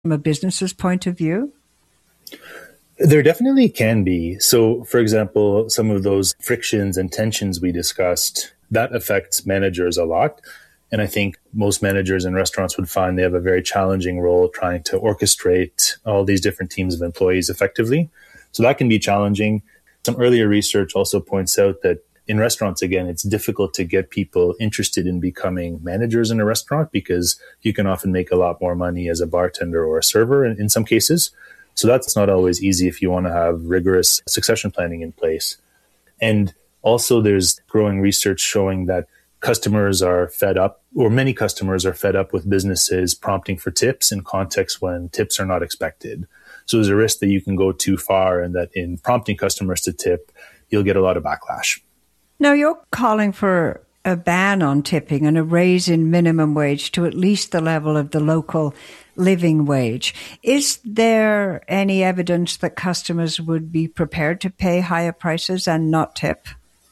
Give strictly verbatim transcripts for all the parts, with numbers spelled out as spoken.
from a business's point of view? There definitely can be. So, for example, some of those frictions and tensions we discussed, that affects managers a lot. And I think most managers in restaurants would find they have a very challenging role trying to orchestrate all these different teams of employees effectively. So that can be challenging. Some earlier research also points out that in restaurants, again, it's difficult to get people interested in becoming managers in a restaurant because you can often make a lot more money as a bartender or a server in, in some cases. So that's not always easy if you want to have rigorous succession planning in place. And also there's growing research showing that customers are fed up, or many customers are fed up with businesses prompting for tips in contexts when tips are not expected. So there's a risk that you can go too far and that in prompting customers to tip, you'll get a lot of backlash. Now, you're calling for a ban on tipping and a raise in minimum wage to at least the level of the local living wage. Is there any evidence that customers would be prepared to pay higher prices and not tip?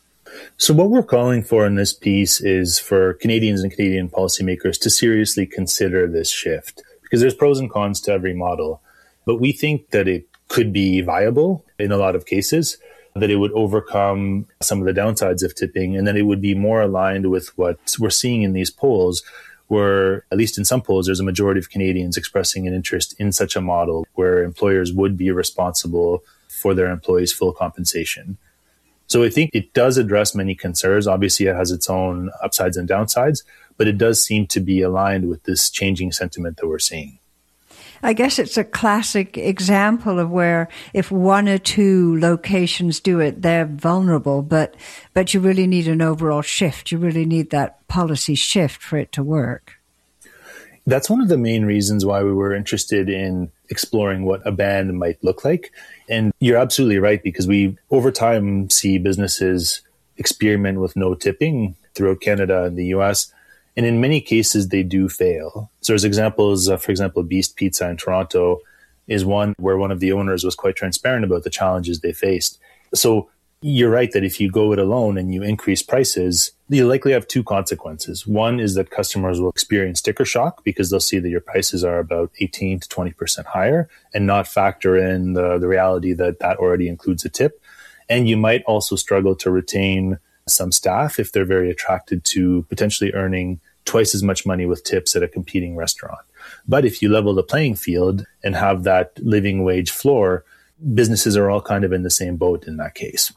So what we're calling for in this piece is for Canadians and Canadian policymakers to seriously consider this shift, because there's pros and cons to every model. But we think that it could be viable in a lot of cases, that it would overcome some of the downsides of tipping, and that it would be more aligned with what we're seeing in these polls, where, at least in some polls, there's a majority of Canadians expressing an interest in such a model where employers would be responsible for their employees' full compensation. So I think it does address many concerns. Obviously, it has its own upsides and downsides, but it does seem to be aligned with this changing sentiment that we're seeing. I guess it's a classic example of where if one or two locations do it, they're vulnerable, but but you really need an overall shift. You really need that policy shift for it to work. That's one of the main reasons why we were interested in exploring what a ban might look like. And you're absolutely right, because we, over time, see businesses experiment with no tipping throughout Canada and the U S, and in many cases, they do fail. So there's examples, uh, for example, Beast Pizza in Toronto is one where one of the owners was quite transparent about the challenges they faced. So you're right that if you go it alone and you increase prices, you likely have two consequences. One is that customers will experience sticker shock because they'll see that your prices are about eighteen to twenty percent higher and not factor in the, the reality that that already includes a tip. And you might also struggle to retain some staff if they're very attracted to potentially earning twice as much money with tips at a competing restaurant. But if you level the playing field and have that living wage floor, businesses are all kind of in the same boat in that case.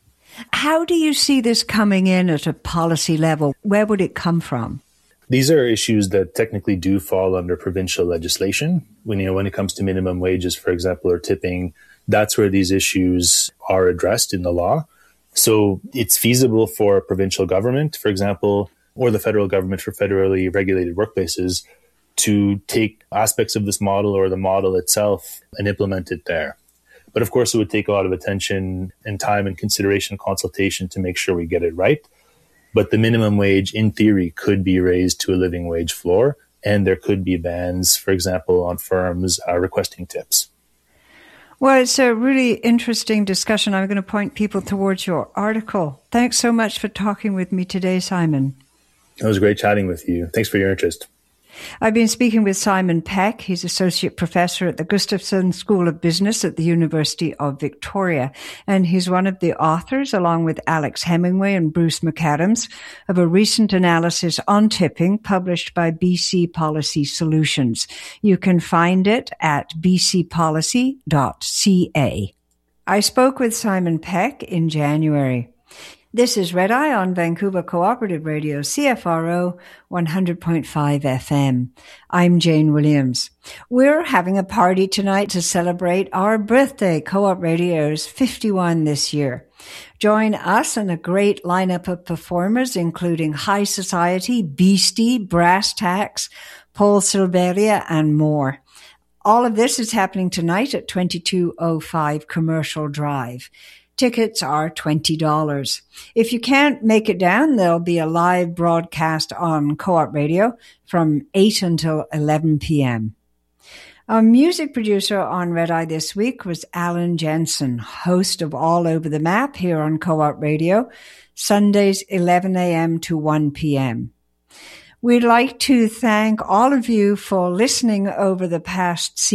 How do you see this coming in at a policy level? Where would it come from? These are issues that technically do fall under provincial legislation. When, you know, when it comes to minimum wages, for example, or tipping, that's where these issues are addressed in the law. So it's feasible for a provincial government, for example, or the federal government for federally regulated workplaces to take aspects of this model or the model itself and implement it there. But of course, it would take a lot of attention and time and consideration and consultation to make sure we get it right. But the minimum wage, in theory, could be raised to a living wage floor, and there could be bans, for example, on firms uh, requesting tips. Well, it's a really interesting discussion. I'm going to point people towards your article. Thanks so much for talking with me today, Simon. It was great chatting with you. Thanks for your interest. I've been speaking with Simon Peck. He's Associate Professor at the Gustafson School of Business at the University of Victoria. And he's one of the authors, along with Alex Hemingway and Bruce McAdams, of a recent analysis on tipping published by B C Policy Solutions. You can find it at b c policy dot c a. I spoke with Simon Peck in January. This is Red Eye on Vancouver Cooperative Radio, C F R O one hundred point five F M. I'm Jane Williams. We're having a party tonight to celebrate our birthday. Co-op Radio's fifty-one this year. Join us and a great lineup of performers, including High Society, Beastie, Brass Tacks, Paul Silveria, and more. All of this is happening tonight at twenty-two oh five Commercial Drive. Tickets are twenty dollars. If you can't make it down, there'll be a live broadcast on Co-op Radio from eight until eleven p.m. Our music producer on Red Eye this week was Alan Jensen, host of All Over the Map here on Co-op Radio, Sundays eleven a.m. to one p.m. We'd like to thank all of you for listening over the past